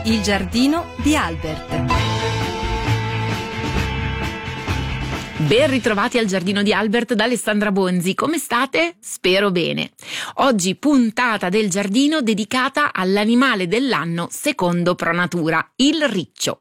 Il giardino di Albert. Ben ritrovati al Giardino di Albert da Alessandra Bonzi. Come state? Spero bene. Oggi puntata del giardino dedicata all'animale dell'anno secondo Pronatura, il riccio.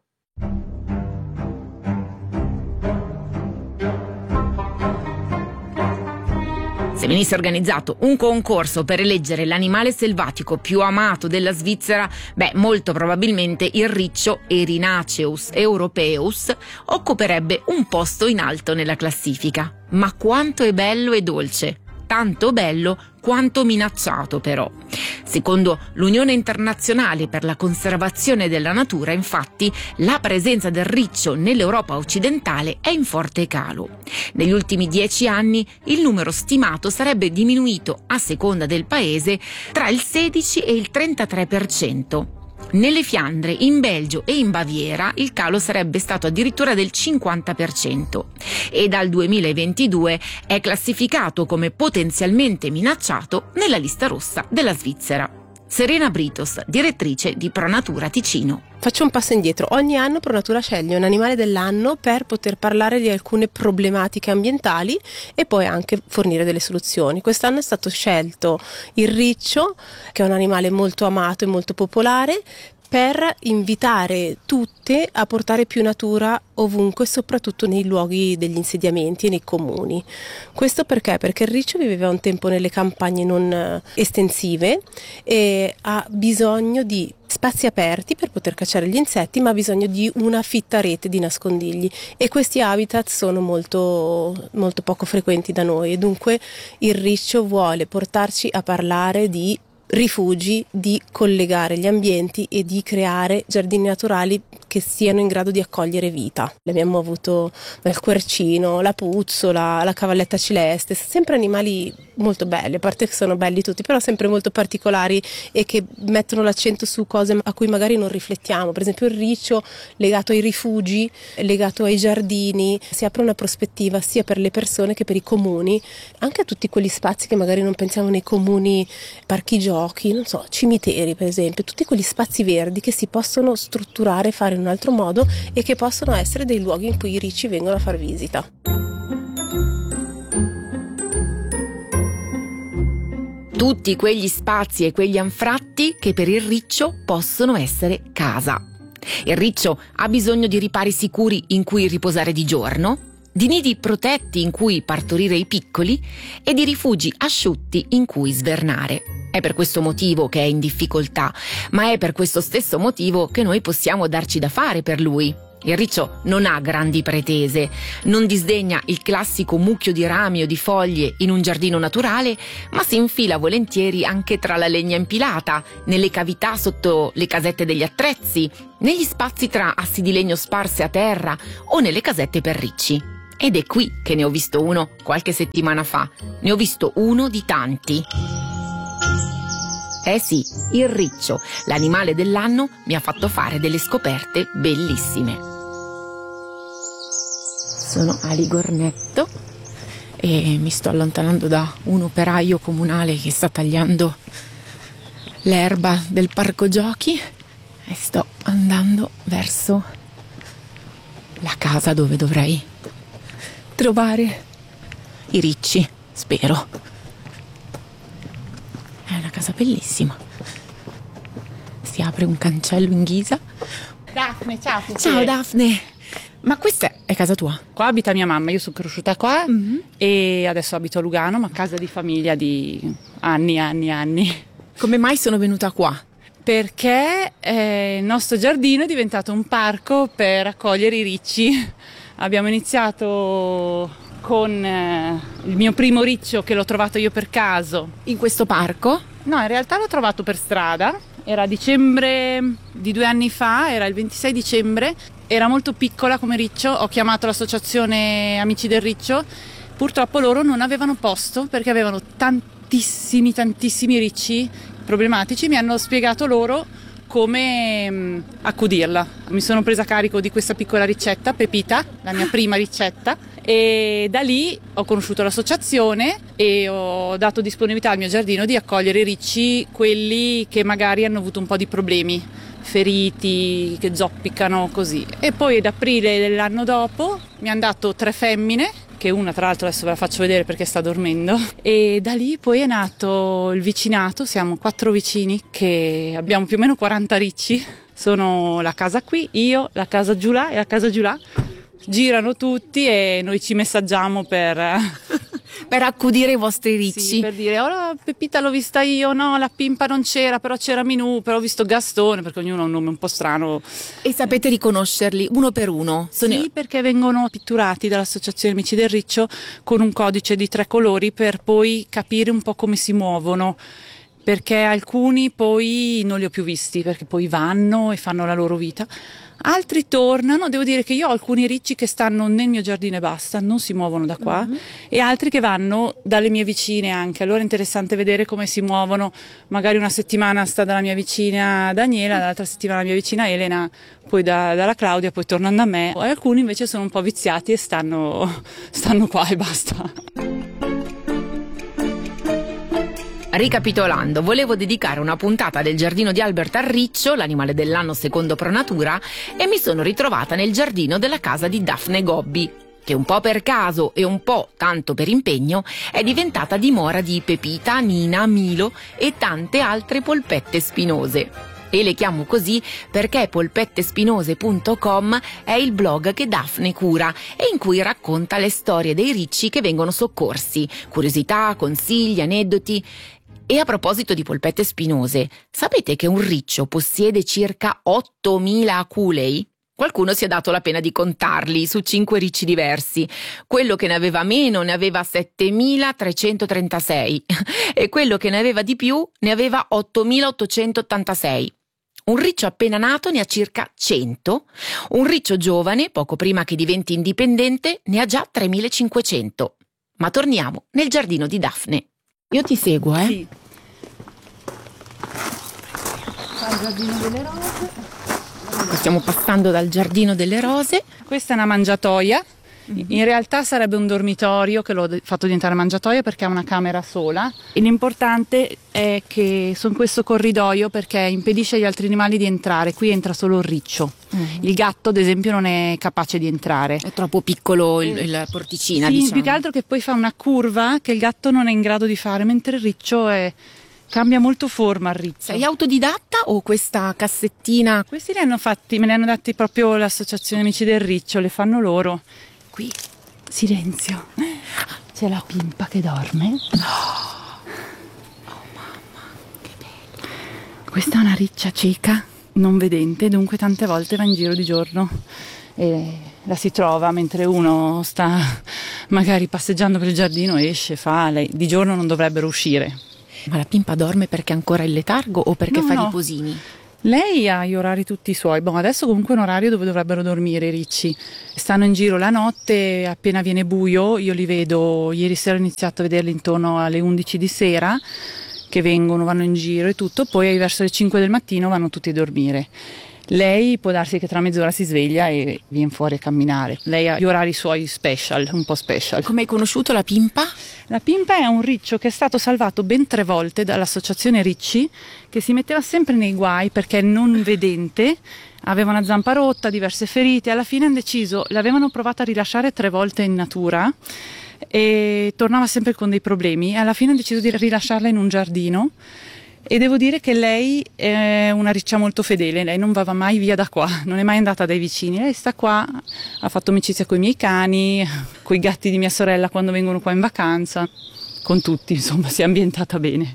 Se venisse organizzato un concorso per eleggere l'animale selvatico più amato della Svizzera, molto probabilmente il riccio Erinaceus europaeus occuperebbe un posto in alto nella classifica. Ma quanto è bello e dolce! Tanto bello quanto minacciato però. Secondo l'Unione Internazionale per la Conservazione della Natura, infatti, la presenza del riccio nell'Europa occidentale è in forte calo. Negli ultimi 10 anni il numero stimato sarebbe diminuito, a seconda del paese, tra il 16 e il 33%. Nelle Fiandre, in Belgio e in Baviera il calo sarebbe stato addirittura del 50% e dal 2022 è classificato come potenzialmente minacciato nella lista rossa della Svizzera. Serena Britos, direttrice di Pronatura Ticino. Faccio un passo indietro. Ogni anno Pronatura sceglie un animale dell'anno per poter parlare di alcune problematiche ambientali e poi anche fornire delle soluzioni. Quest'anno è stato scelto il riccio, che è un animale molto amato e molto popolare, per invitare tutte a portare più natura ovunque, soprattutto nei luoghi degli insediamenti e nei comuni. Questo perché? Perché il riccio viveva un tempo nelle campagne non estensive e ha bisogno di spazi aperti per poter cacciare gli insetti, ma ha bisogno di una fitta rete di nascondigli e questi habitat sono molto, molto poco frequenti da noi e dunque il riccio vuole portarci a parlare di rifugi, di collegare gli ambienti e di creare giardini naturali che siano in grado di accogliere vita. Abbiamo avuto il quercino, la puzzola, la cavalletta celeste, sempre animali molto belli, a parte che sono belli tutti, però sempre molto particolari e che mettono l'accento su cose a cui magari non riflettiamo. Per esempio il riccio legato ai rifugi, legato ai giardini, si apre una prospettiva sia per le persone che per i comuni, anche a tutti quegli spazi che magari non pensiamo nei comuni, parchi giochi, non so, cimiteri per esempio, tutti quegli spazi verdi che si possono strutturare, fare in un altro modo e che possono essere dei luoghi in cui i ricci vengono a far visita. Tutti quegli spazi e quegli anfratti che per il riccio possono essere casa. Il riccio ha bisogno di ripari sicuri in cui riposare di giorno, di nidi protetti in cui partorire i piccoli e di rifugi asciutti in cui svernare. È per questo motivo che è in difficoltà, ma è per questo stesso motivo che noi possiamo darci da fare per lui. Il riccio non ha grandi pretese, non disdegna il classico mucchio di rami o di foglie in un giardino naturale, ma si infila volentieri anche tra la legna impilata, nelle cavità sotto le casette degli attrezzi, negli spazi tra assi di legno sparse a terra o nelle casette per ricci. Ed è qui che ne ho visto uno qualche settimana fa. Ne ho visto uno di tanti. Eh sì, il riccio, l'animale dell'anno, mi ha fatto fare delle scoperte bellissime. Sono a Ligornetto e mi sto allontanando da un operaio comunale che sta tagliando l'erba del parco giochi e sto andando verso la casa dove dovrei trovare i ricci, spero. È una casa bellissima. Si apre un cancello in ghisa. Daphne, ciao. Ciao Daphne. Ma questa è casa tua? Qua abita mia mamma, io sono cresciuta qua e adesso abito a Lugano, ma casa di famiglia di anni. Come mai sono venuta qua? Perché il nostro giardino è diventato un parco per accogliere i ricci. Abbiamo iniziato con il mio primo riccio che l'ho trovato io per caso. In questo parco? No, in realtà l'ho trovato per strada, era dicembre di 2 anni fa, era il 26 dicembre, era molto piccola come riccio, ho chiamato l'associazione Amici del Riccio, purtroppo loro non avevano posto perché avevano tantissimi ricci problematici, mi hanno spiegato loro come accudirla. Mi sono presa carico di questa piccola ricetta, Pepita, la mia prima ricetta, E da lì ho conosciuto l'associazione e ho dato disponibilità al mio giardino di accogliere i ricci, quelli che magari hanno avuto un po' di problemi, feriti, che zoppicano, così. E poi ad aprile dell'anno dopo mi hanno dato 3 femmine, che una tra l'altro adesso ve la faccio vedere perché sta dormendo, e da lì poi è nato il vicinato. Siamo 4 vicini che abbiamo più o meno 40 ricci. Sono la casa qui, io, la casa giù là e la casa giù là. Girano tutti e noi ci messaggiamo per accudire i vostri ricci. Sì, per dire: oh, la Peppita l'ho vista io, no, la Pimpa non c'era, però c'era Minù, però ho visto Gastone, perché ognuno ha un nome un po' strano. E sapete riconoscerli uno per uno? Sì, perché vengono pitturati dall'Associazione Amici del Riccio con un codice di 3 colori per poi capire un po' come si muovono. Perché alcuni poi non li ho più visti, perché poi vanno e fanno la loro vita. Altri tornano. Devo dire che io ho alcuni ricci che stanno nel mio giardino e basta, non si muovono da qua, e altri che vanno dalle mie vicine anche. Allora è interessante vedere come si muovono. Magari una settimana sta dalla mia vicina Daniela, l'altra settimana la mia vicina Elena, poi dalla Claudia, poi tornano da me. E alcuni invece sono un po' viziati e stanno qua e basta. Ricapitolando, volevo dedicare una puntata del giardino di Albert al riccio, l'animale dell'anno secondo Pronatura, e mi sono ritrovata nel giardino della casa di Daphne Gobbi, che un po' per caso e un po' tanto per impegno è diventata dimora di Pepita, Nina, Milo e tante altre polpette spinose. E le chiamo così perché polpettespinose.com è il blog che Daphne cura e in cui racconta le storie dei ricci che vengono soccorsi, curiosità, consigli, aneddoti. E a proposito di polpette spinose, sapete che un riccio possiede circa 8.000 aculei? Qualcuno si è dato la pena di contarli su 5 ricci diversi. Quello che ne aveva meno ne aveva 7.336 e quello che ne aveva di più ne aveva 8.886. Un riccio appena nato ne ha circa 100, un riccio giovane, poco prima che diventi indipendente, ne ha già 3.500. Ma torniamo nel giardino di Daphne. Io ti seguo, eh? Sì. Al giardino delle rose. Stiamo passando dal giardino delle rose. Questa è una mangiatoia. In realtà sarebbe un dormitorio che l'ho fatto diventare mangiatoia perché ha una camera sola. E l'importante è che sono questo corridoio perché impedisce agli altri animali di entrare. Qui entra solo il riccio. Il gatto, ad esempio, non è capace di entrare. È troppo piccolo la porticina, sì, diciamo. Più che altro che poi fa una curva che il gatto non è in grado di fare, mentre il riccio cambia molto forma al riccio. Sei autodidatta o questa cassettina? Questi li hanno fatti, me li hanno dati proprio l'Associazione Amici del Riccio, le fanno loro. Qui, silenzio, c'è la Pimpa che dorme. Oh mamma, che bella. Questa è una riccia cieca, non vedente, dunque tante volte va in giro di giorno e la si trova mentre uno sta magari passeggiando per il giardino, esce, lei di giorno non dovrebbero uscire. Ma la Pimpa dorme perché è ancora in letargo o perché fa no. riposini? Lei ha gli orari tutti i suoi. Adesso comunque è un orario dove dovrebbero dormire i ricci. Stanno in giro la notte, appena viene buio, io li vedo. Ieri sera ho iniziato a vederli intorno alle 11 di sera, che vanno in giro e tutto, poi verso le 5 del mattino vanno tutti a dormire. Lei può darsi che tra mezz'ora si sveglia e viene fuori a camminare. Lei ha gli orari suoi special, un po' special. Come hai conosciuto la Pimpa? La Pimpa è un riccio che è stato salvato ben 3 volte dall'Associazione Ricci, che si metteva sempre nei guai perché è non vedente, aveva una zampa rotta, diverse ferite. Alla fine hanno deciso, l'avevano provata a rilasciare 3 volte in natura e tornava sempre con dei problemi. Alla fine hanno deciso di rilasciarla in un giardino. E devo dire che lei è una riccia molto fedele, lei non va mai via da qua, non è mai andata dai vicini, lei sta qua, ha fatto amicizia con i miei cani, con i gatti di mia sorella quando vengono qua in vacanza, con tutti, insomma, si è ambientata bene.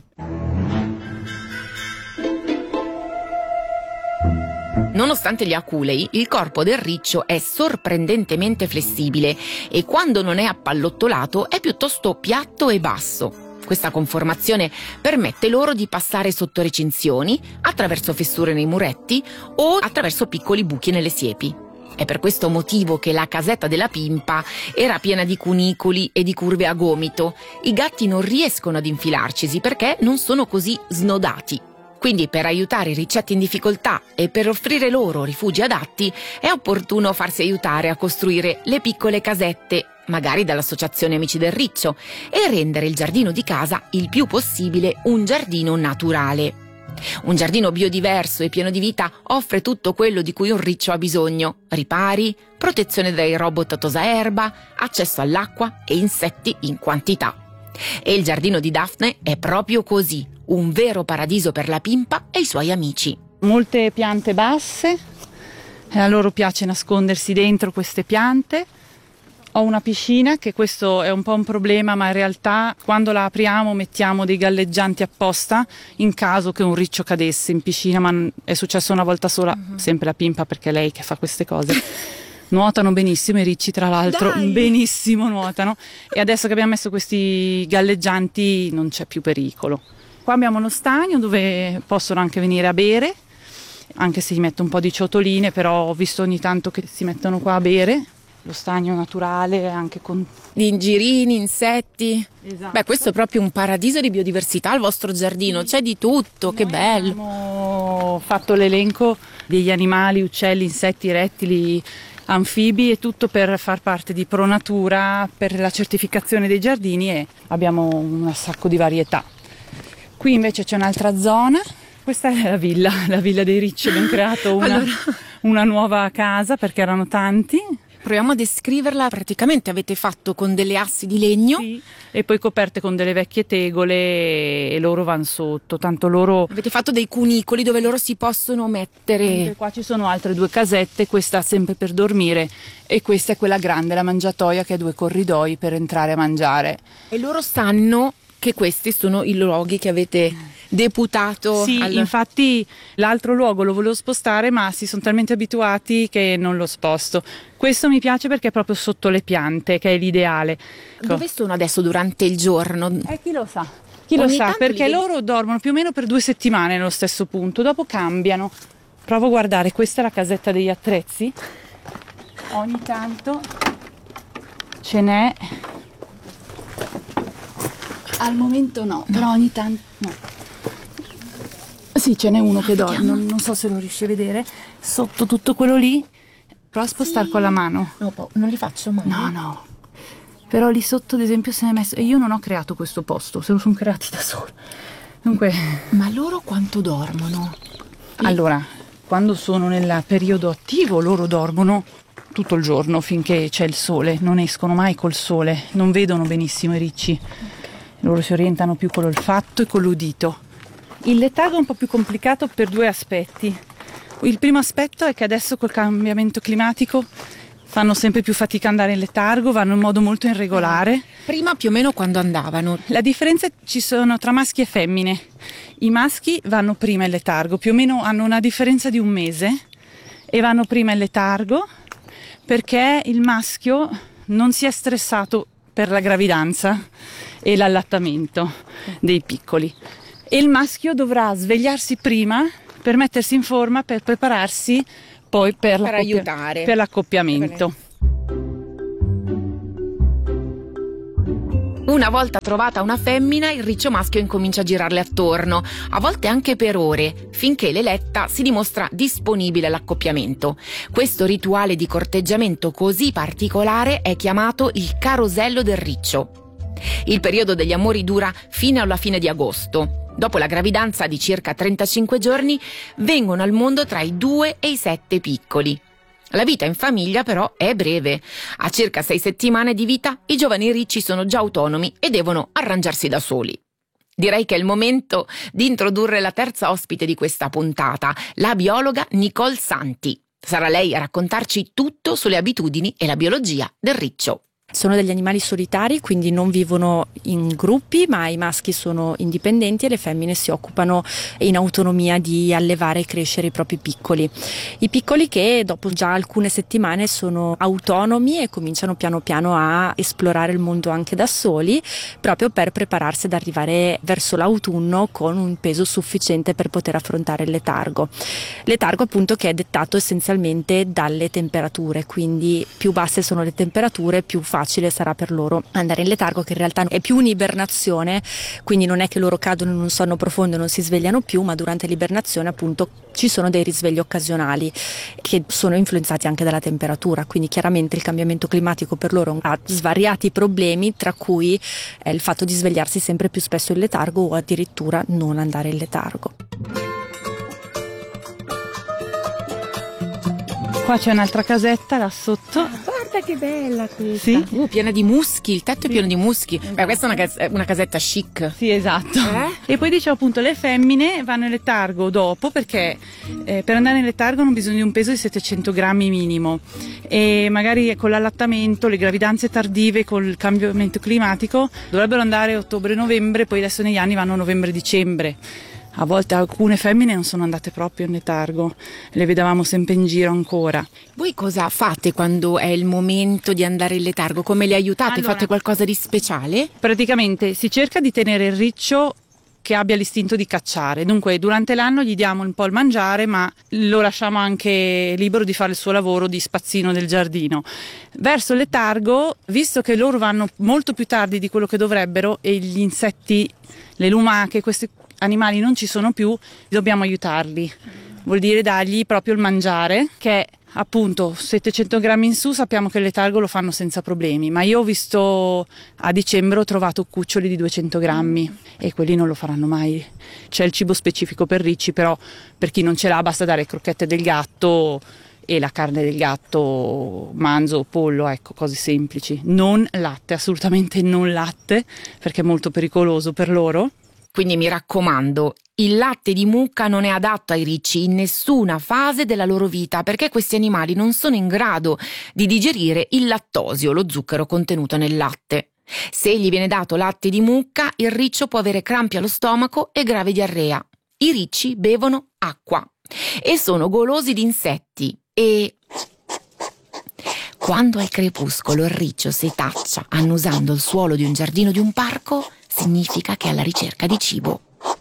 Nonostante gli aculei, il corpo del riccio è sorprendentemente flessibile e quando non è appallottolato è piuttosto piatto e basso. Questa conformazione permette loro di passare sotto recinzioni, attraverso fessure nei muretti o attraverso piccoli buchi nelle siepi. È per questo motivo che la casetta della Pimpa era piena di cunicoli e di curve a gomito. I gatti non riescono ad infilarcisi perché non sono così snodati. Quindi per aiutare i riccetti in difficoltà e per offrire loro rifugi adatti è opportuno farsi aiutare a costruire le piccole casette magari dall'Associazione Amici del Riccio, e rendere il giardino di casa il più possibile un giardino naturale. Un giardino biodiverso e pieno di vita offre tutto quello di cui un riccio ha bisogno: ripari, protezione dai robot tosaerba, accesso all'acqua e insetti in quantità. E il giardino di Daphne è proprio così, un vero paradiso per la pimpa e i suoi amici. Molte piante basse, e a loro piace nascondersi dentro queste piante. Ho una piscina, che questo è un po' un problema, ma in realtà quando la apriamo mettiamo dei galleggianti apposta in caso che un riccio cadesse in piscina, ma è successo una volta sola, sempre la pimpa, perché è lei che fa queste cose. Nuotano benissimo i ricci, tra l'altro. Dai! Benissimo nuotano, e adesso che abbiamo messo questi galleggianti non c'è più pericolo. Qua abbiamo uno stagno dove possono anche venire a bere, anche se gli metto un po' di ciotoline, però ho visto ogni tanto che si mettono qua a bere. Lo stagno naturale anche con ingirini, insetti. Esatto. Beh, questo è proprio un paradiso di biodiversità, il vostro giardino, c'è di tutto, che bello. Abbiamo fatto l'elenco degli animali, uccelli, insetti, rettili, anfibi e tutto per far parte di ProNatura, per la certificazione dei giardini, e abbiamo un sacco di varietà. Qui invece c'è un'altra zona, questa è la villa dei ricci, abbiamo creato una nuova casa perché erano tanti. Proviamo a descriverla. Praticamente avete fatto con delle assi di legno, sì, e poi coperte con delle vecchie tegole, e loro vanno sotto, tanto loro... Avete fatto dei cunicoli dove loro si possono mettere. E qua ci sono altre 2 casette, questa sempre per dormire e questa è quella grande, la mangiatoia, che ha 2 corridoi per entrare a mangiare. E loro sanno che questi sono i luoghi che avete deputato. Sì, infatti l'altro luogo lo volevo spostare, ma si sono talmente abituati che non lo sposto. Questo mi piace perché è proprio sotto le piante, che è l'ideale. Dove sono adesso durante il giorno? Chi lo sa? Chi lo sa, perché loro dormono più o meno per 2 settimane nello stesso punto, dopo cambiano. Provo a guardare, questa è la casetta degli attrezzi. Ogni tanto ce n'è. Al momento no, però ogni tanto no. Sì, ce n'è uno che dorme, non so se lo riesci a vedere, sotto tutto quello lì. Prova a spostare con la mano. No, non li faccio mai. No. Però lì sotto, ad esempio, se ne è messo... E io non ho creato questo posto, se lo sono creati da solo. Dunque... Ma loro quanto dormono? Allora, quando sono nel periodo attivo, loro dormono tutto il giorno finché c'è il sole. Non escono mai col sole, non vedono benissimo i ricci. Loro si orientano più con l'olfatto e con l'udito. Il letargo è un po' più complicato per 2 aspetti. Il primo aspetto è che adesso col cambiamento climatico fanno sempre più fatica ad andare in letargo, vanno in modo molto irregolare. Prima più o meno quando andavano? La differenza ci sono tra maschi e femmine. I maschi vanno prima in letargo, più o meno hanno una differenza di 1 mese, e vanno prima in letargo perché il maschio non si è stressato per la gravidanza e l'allattamento dei piccoli. E il maschio dovrà svegliarsi prima per mettersi in forma, per prepararsi poi per aiutare per l'accoppiamento. Una volta trovata una femmina, il riccio maschio incomincia a girarle attorno, a volte anche per ore, finché l'eletta si dimostra disponibile all'accoppiamento. Questo rituale di corteggiamento così particolare è chiamato il carosello del riccio. Il periodo degli amori dura fino alla fine di agosto. Dopo la gravidanza di circa 35 giorni vengono al mondo tra i 2 e i 7 piccoli. La vita in famiglia però è breve. A circa 6 settimane di vita i giovani ricci sono già autonomi e devono arrangiarsi da soli. Direi che è il momento di introdurre la terza ospite di questa puntata, la biologa Nicole Santi. Sarà lei a raccontarci tutto sulle abitudini e la biologia del riccio. Sono degli animali solitari, quindi non vivono in gruppi, ma i maschi sono indipendenti e le femmine si occupano in autonomia di allevare e crescere i propri piccoli. I piccoli che dopo già alcune settimane sono autonomi e cominciano piano piano a esplorare il mondo anche da soli, proprio per prepararsi ad arrivare verso l'autunno con un peso sufficiente per poter affrontare il letargo. Letargo appunto che è dettato essenzialmente dalle temperature, quindi più basse sono le temperature, più facile sarà per loro andare in letargo, che in realtà è più un'ibernazione, quindi non è che loro cadono in un sonno profondo e non si svegliano più, ma durante l'ibernazione appunto ci sono dei risvegli occasionali che sono influenzati anche dalla temperatura, quindi chiaramente il cambiamento climatico per loro ha svariati problemi, tra cui il fatto di svegliarsi sempre più spesso in letargo o addirittura non andare in letargo. Qua c'è un'altra casetta là sotto. Guarda che bella questa. Sì? Piena di muschi, il tetto è pieno di muschi. Beh, questa è una casetta chic. Sì, esatto. E poi dicevo appunto le femmine vanno in letargo dopo perché per andare in letargo hanno bisogno di un peso di 700 grammi minimo e magari con l'allattamento, le gravidanze tardive, col cambiamento climatico dovrebbero andare ottobre-novembre, poi adesso negli anni vanno novembre-dicembre. A volte alcune femmine non sono andate proprio in letargo, le vedevamo sempre in giro ancora. Voi cosa fate quando è il momento di andare in letargo? Come le aiutate? Allora, fate qualcosa di speciale? Praticamente si cerca di tenere il riccio che abbia l'istinto di cacciare, dunque durante l'anno gli diamo un po' il mangiare, ma lo lasciamo anche libero di fare il suo lavoro di spazzino del giardino. Verso il letargo, visto che loro vanno molto più tardi di quello che dovrebbero e gli insetti, le lumache, questi animali non ci sono più, dobbiamo aiutarli. Vuol dire dargli proprio il mangiare, che è appunto 700 grammi in su, sappiamo che il letargo lo fanno senza problemi, ma io ho visto a dicembre, ho trovato cuccioli di 200 grammi e quelli non lo faranno mai. C'è il cibo specifico per ricci, però per chi non ce l'ha basta dare crocchette del gatto e la carne del gatto, manzo o pollo, ecco, cose semplici. Non latte, assolutamente non latte, perché è molto pericoloso per loro. Quindi mi raccomando, il latte di mucca non è adatto ai ricci in nessuna fase della loro vita, perché questi animali non sono in grado di digerire il lattosio, lo zucchero contenuto nel latte. Se gli viene dato latte di mucca, il riccio può avere crampi allo stomaco e grave diarrea. I ricci bevono acqua e sono golosi di insetti e quando al crepuscolo il riccio si taccia annusando il suolo di un giardino di un parco, significa che è alla ricerca di cibo.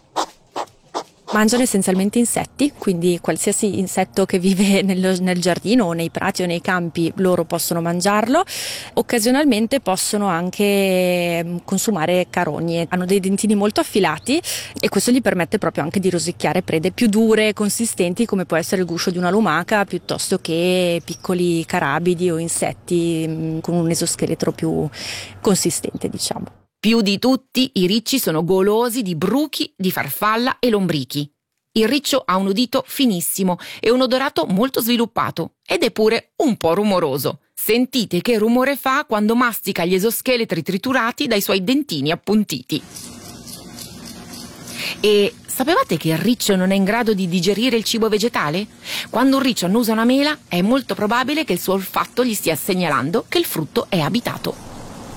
Mangiano essenzialmente insetti, quindi qualsiasi insetto che vive nel giardino o nei prati o nei campi loro possono mangiarlo. Occasionalmente possono anche consumare carogne, hanno dei dentini molto affilati e questo gli permette proprio anche di rosicchiare prede più dure e consistenti come può essere il guscio di una lumaca piuttosto che piccoli carabidi o insetti con un esoscheletro più consistente, diciamo. Più di tutti, i ricci sono golosi di bruchi, di farfalla e lombrichi. Il riccio ha un udito finissimo e un odorato molto sviluppato ed è pure un po' rumoroso. Sentite che rumore fa quando mastica gli esoscheletri triturati dai suoi dentini appuntiti. E sapevate che il riccio non è in grado di digerire il cibo vegetale? Quando un riccio annusa una mela, è molto probabile che il suo olfatto gli stia segnalando che il frutto è abitato.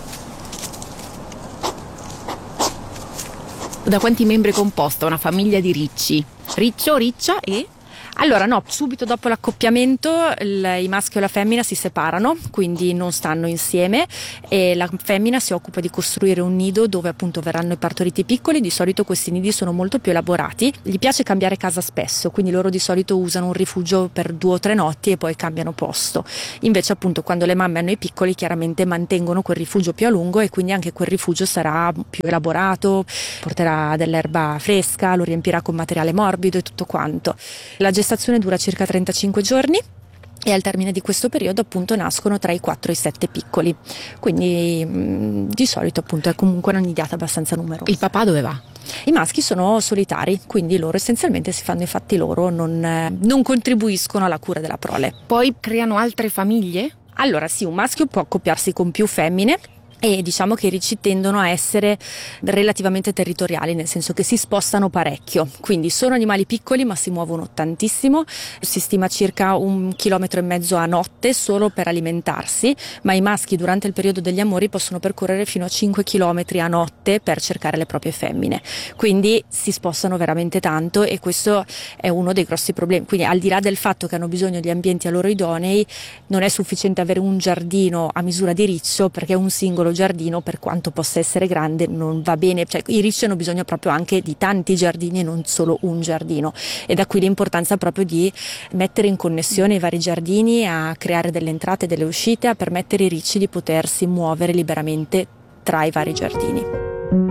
Da quanti membri è composta una famiglia di ricci? Riccio, riccia e... Allora no, subito dopo l'accoppiamento i maschio e la femmina si separano, quindi non stanno insieme e la femmina si occupa di costruire un nido dove appunto verranno partoriti piccoli. Di solito questi nidi sono molto più elaborati, gli piace cambiare casa spesso, quindi loro di solito usano un rifugio per 2 o 3 notti e poi cambiano posto. Invece appunto quando le mamme hanno i piccoli chiaramente mantengono quel rifugio più a lungo e quindi anche quel rifugio sarà più elaborato, porterà dell'erba fresca, lo riempirà con materiale morbido e tutto quanto. La gestazione dura circa 35 giorni e al termine di questo periodo appunto nascono tra i 4 e i 7 piccoli, quindi di solito appunto è comunque una nidiata abbastanza numerosa. Il papà dove va? I maschi sono solitari, quindi loro essenzialmente si fanno i fatti loro, non contribuiscono alla cura della prole. Poi creano altre famiglie? Allora sì, un maschio può accoppiarsi con più femmine. E diciamo che i ricci tendono a essere relativamente territoriali, nel senso che si spostano parecchio, quindi sono animali piccoli ma si muovono tantissimo, si stima circa 1,5 chilometri a notte solo per alimentarsi, ma i maschi durante il periodo degli amori possono percorrere fino a 5 chilometri a notte per cercare le proprie femmine, quindi si spostano veramente tanto e questo è uno dei grossi problemi. Quindi al di là del fatto che hanno bisogno di ambienti a loro idonei, non è sufficiente avere un giardino a misura di riccio perché un singolo piccolo giardino, per quanto possa essere grande, non va bene, cioè i ricci hanno bisogno proprio anche di tanti giardini e non solo un giardino, e da qui l'importanza proprio di mettere in connessione i vari giardini, a creare delle entrate e delle uscite, a permettere ai ricci di potersi muovere liberamente tra i vari giardini.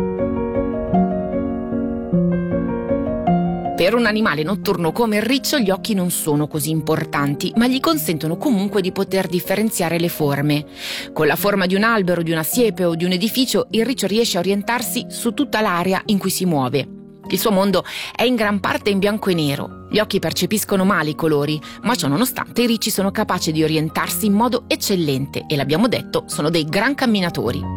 Per un animale notturno come il riccio gli occhi non sono così importanti, ma gli consentono comunque di poter differenziare le forme. Con la forma di un albero, di una siepe o di un edificio, il riccio riesce a orientarsi su tutta l'area in cui si muove. Il suo mondo è in gran parte in bianco e nero. Gli occhi percepiscono male i colori, ma ciò nonostante i ricci sono capaci di orientarsi in modo eccellente e, l'abbiamo detto, sono dei gran camminatori.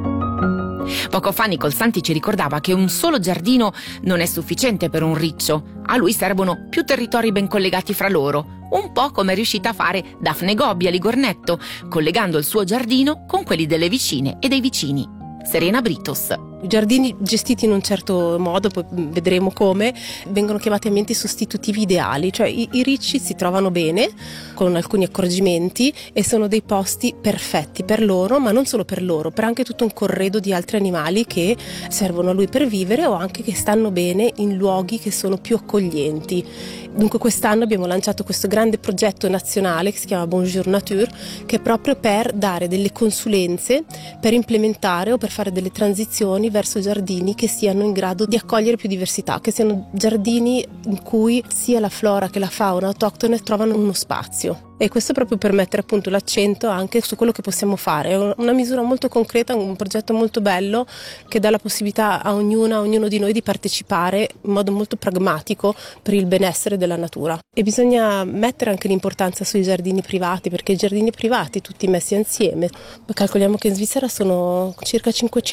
Poco fa Nicole Santi ci ricordava che un solo giardino non è sufficiente per un riccio. A lui servono più territori ben collegati fra loro, un po' come è riuscita a fare Daphne Gobbi a Ligornetto, collegando il suo giardino con quelli delle vicine e dei vicini. Serena Britos. I giardini gestiti in un certo modo, poi vedremo come, vengono chiamati ambienti sostitutivi ideali, cioè i ricci si trovano bene con alcuni accorgimenti e sono dei posti perfetti per loro, ma non solo per loro, per anche tutto un corredo di altri animali che servono a lui per vivere o anche che stanno bene in luoghi che sono più accoglienti. Dunque quest'anno abbiamo lanciato questo grande progetto nazionale che si chiama Bonjour Nature, che è proprio per dare delle consulenze, per implementare o per fare delle transizioni verso giardini che siano in grado di accogliere più diversità, che siano giardini in cui sia la flora che la fauna autoctone trovano uno spazio. E questo proprio per mettere appunto l'accento anche su quello che possiamo fare. È una misura molto concreta, un progetto molto bello che dà la possibilità a ognuno di noi di partecipare in modo molto pragmatico per il benessere della natura. E bisogna mettere anche l'importanza sui giardini privati, perché i giardini privati tutti messi insieme, calcoliamo che in Svizzera sono circa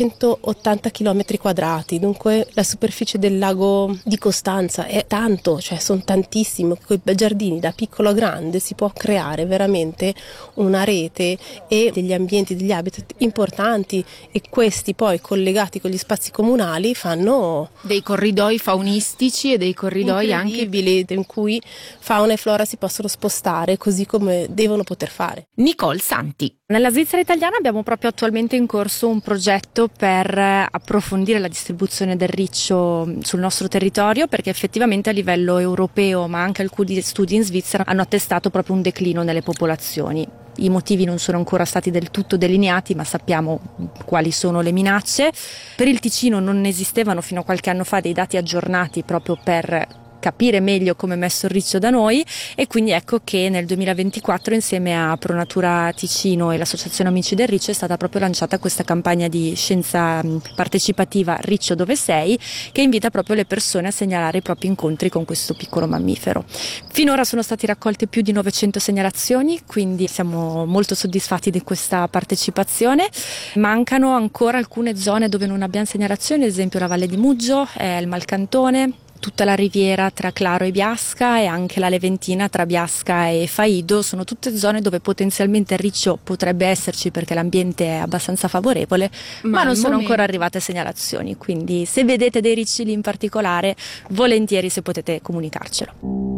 580 km quadrati, dunque la superficie del lago di Costanza è tanto, cioè sono tantissimi. Con i giardini da piccolo a grande si può creare veramente una rete e degli ambienti, degli habitat importanti, e questi poi collegati con gli spazi comunali fanno dei corridoi faunistici e dei corridoi anche incredibili in cui fauna e flora si possono spostare così come devono poter fare. Nicole Santi. Nella Svizzera italiana abbiamo proprio attualmente in corso un progetto per approfondire la distribuzione del riccio sul nostro territorio, perché effettivamente a livello europeo, ma anche alcuni studi in Svizzera, hanno attestato proprio un declino nelle popolazioni. I motivi non sono ancora stati del tutto delineati, ma sappiamo quali sono le minacce. Per il Ticino non esistevano fino a qualche anno fa dei dati aggiornati proprio per capire meglio come è messo il riccio da noi, e quindi ecco che nel 2024 insieme a Pronatura Ticino e l'Associazione Amici del Riccio è stata proprio lanciata questa campagna di scienza partecipativa Riccio dove sei, che invita proprio le persone a segnalare i propri incontri con questo piccolo mammifero. Finora sono stati raccolte più di 900 segnalazioni, quindi siamo molto soddisfatti di questa partecipazione. Mancano ancora alcune zone dove non abbiamo segnalazioni, ad esempio la Valle di Muggio, il Malcantone, tutta la riviera tra Claro e Biasca e anche la Leventina tra Biasca e Faido. Sono tutte zone dove potenzialmente il riccio potrebbe esserci perché l'ambiente è abbastanza favorevole, ma non sono ancora arrivate segnalazioni, quindi se vedete dei ricci lì in particolare, volentieri se potete comunicarcelo.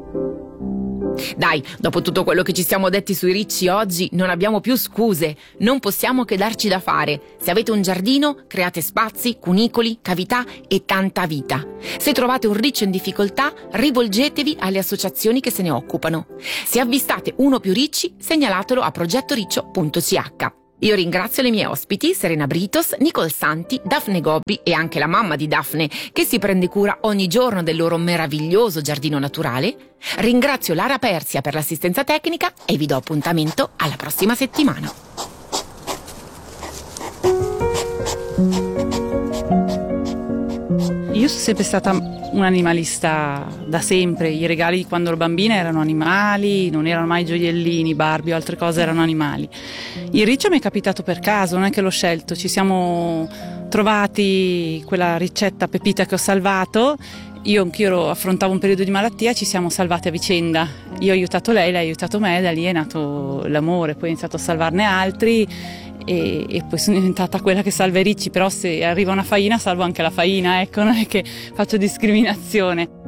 Dai, dopo tutto quello che ci siamo detti sui ricci oggi, non abbiamo più scuse, non possiamo che darci da fare. Se avete un giardino, create spazi, cunicoli, cavità e tanta vita. Se trovate un riccio in difficoltà, rivolgetevi alle associazioni che se ne occupano. Se avvistate uno o più ricci, segnalatelo a progettoriccio.ch. Io ringrazio le mie ospiti, Serena Britos, Nicole Santi, Daphne Gobbi e anche la mamma di Daphne, che si prende cura ogni giorno del loro meraviglioso giardino naturale. Ringrazio Lara Persia per l'assistenza tecnica e vi do appuntamento alla prossima settimana. Io sono sempre stata un animalista da sempre. I regali di quando ero bambina erano animali, non erano mai gioiellini, Barbie o altre cose, erano animali. Il riccio mi è capitato per caso, non è che l'ho scelto, ci siamo trovati quella ricetta pepita che ho salvato. Anch'io affrontavo un periodo di malattia, ci siamo salvati a vicenda. Io ho aiutato lei ha aiutato me, da lì è nato l'amore, poi ho iniziato a salvarne altri e poi sono diventata quella che salva i ricci, però se arriva una faina salvo anche la faina, ecco, non è che faccio discriminazione.